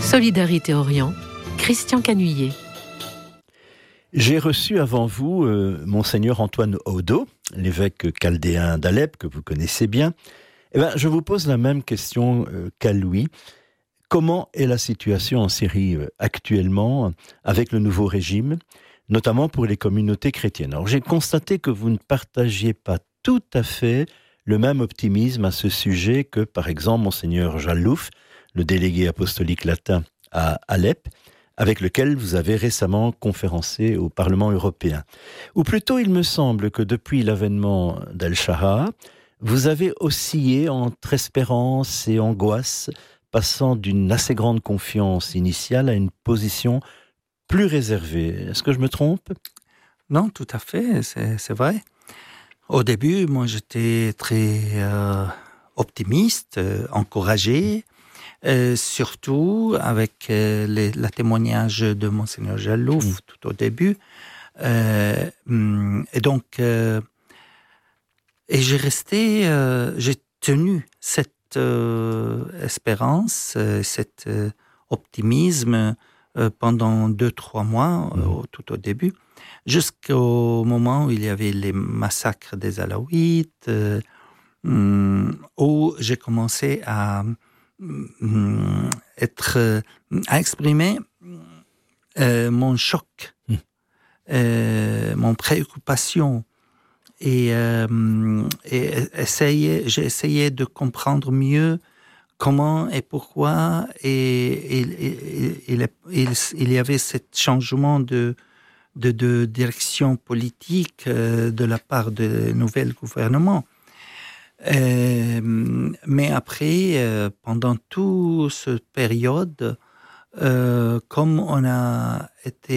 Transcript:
Solidarité Orient, Christian Canuillet. J'ai reçu avant vous Monseigneur Antoine Odo, l'évêque chaldéen d'Alep, que vous connaissez bien. Je vous pose la même question qu'à Louis. Comment est la situation en Syrie actuellement avec le nouveau régime, notamment pour les communautés chrétiennes? Alors, j'ai constaté que vous ne partagiez pas tout à fait le même optimisme à ce sujet que, par exemple, Monseigneur Jallouf, le délégué apostolique latin à Alep, avec lequel vous avez récemment conférencé au Parlement européen. Ou plutôt, il me semble que depuis l'avènement d'Al-Shara, vous avez oscillé entre espérance et angoisse, passant d'une assez grande confiance initiale à une position plus réservée. Est-ce que je me trompe ? Non, tout à fait, c'est vrai. Au début, moi, j'étais très optimiste, encouragé, surtout avec le témoignage de Monseigneur Jallouf tout au début. Et donc, et j'ai tenu cette espérance, cet optimisme pendant 2-3 mois, tout au début, jusqu'au moment où il y avait les massacres des Alaouites, où j'ai commencé à exprimer mon choc, mon préoccupation, et j'ai essayé de comprendre mieux comment et pourquoi il y avait ce changement de direction politique de la part du nouvel gouvernement. Mais après, pendant toute cette période, comme on a été